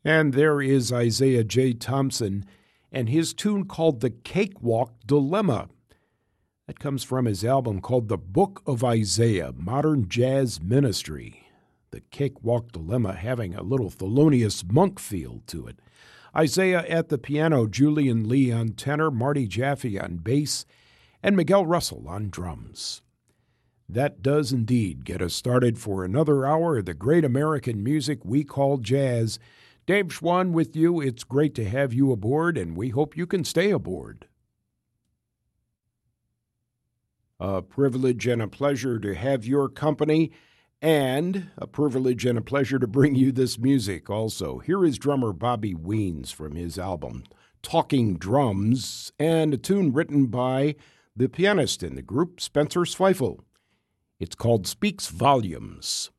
And there is Isaiah J. Thompson and his tune called The Cakewalk Dilemma. That comes from his album called The Book of Isaiah, Modern Jazz Ministry. The Cakewalk Dilemma having a little Thelonious Monk feel to it. Isaiah at the piano, Julian Lee on tenor, Marty Jaffe on bass, and Miguel Russell on drums. That does indeed get us started for another hour of the great American music we call jazz. Dave Schwann with you. It's great to have you aboard, and we hope you can stay aboard. A privilege and a pleasure to have your company, and a privilege and a pleasure to bring you this music also. Here is drummer Bobby Weens from his album Talking Drums, and a tune written by the pianist in the group, Spencer Zweifel. It's called Speaks Volumes.